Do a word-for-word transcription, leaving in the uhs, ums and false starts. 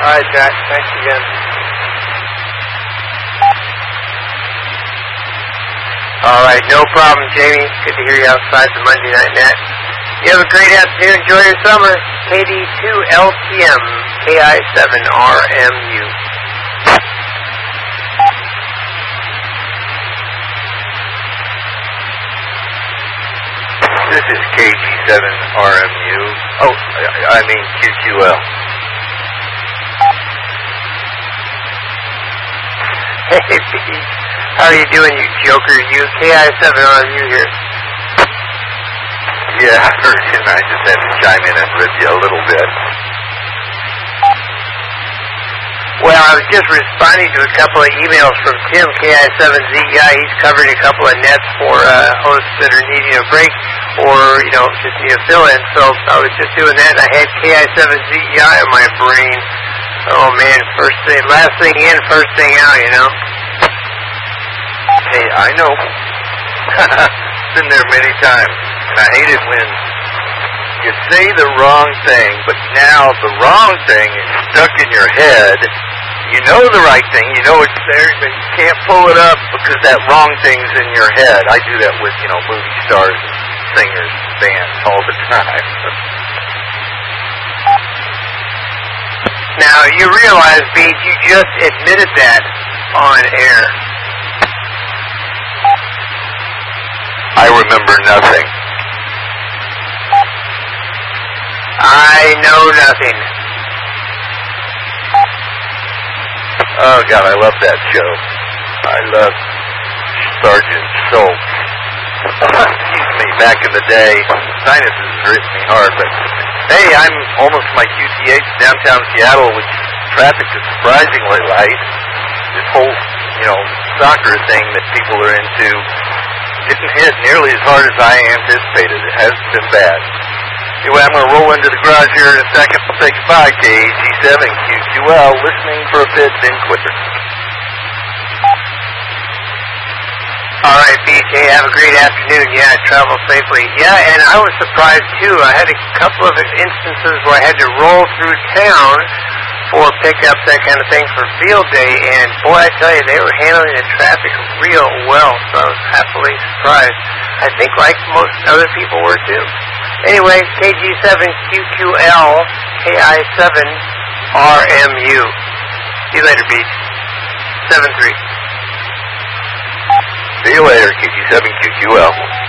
right, Jack. Thanks again. All right, no problem, Jamie. Good to hear you outside the Monday Night Net. You have a great afternoon. Enjoy your summer. K D two L T M, K I seven R M U. This is K G seven R M U. Oh, I mean Q Q L. Hey, Pete. How are you doing, you joker? You K I seven R M U here. Yeah, I heard you, and I just had to chime in and rip you a little bit. Well, I was just responding to a couple of emails from Tim, K I seven Z guy. He's covering a couple of nets for uh, hosts that are needing a break or, you know, just need a fill-in. So I was just doing that, and I had K I seven Z guy on my brain. Oh, man, first thing, last thing in, first thing out, you know. Hey, I know. Been there many times, and I hate it when you say the wrong thing, but now the wrong thing is stuck in your head. You know the right thing, you know it's there, but you can't pull it up because that wrong thing's in your head. I do that with, you know, movie stars and singers and bands all the time. Now, you realize, Beach, you just admitted that on air. I remember nothing. I know nothing. Oh, God, I love that show. I love Sergeant Schultz. Excuse me, back in the day, sinuses hurt me hard, but hey, I'm almost my Q T H downtown Seattle, which traffic is surprisingly light. This whole, you know, soccer thing that people are into didn't hit nearly as hard as I anticipated. It hasn't been bad. Anyway, I'm going to roll into the garage here in a second. I'll say goodbye, K G seven Q Q L, listening for a bit, then quitter. All right, B J, have a great afternoon. Yeah, travel safely. Yeah, and I was surprised, too. I had a couple of instances where I had to roll through town for pickups, that kind of thing, for field day, and boy, I tell you, they were handling the traffic real well, so I was happily surprised. I think like most other people were, too. Anyway, K G seven Q Q L, K I seven R M U. See you later, Beach. seven three. See you later, K G seven Q Q L.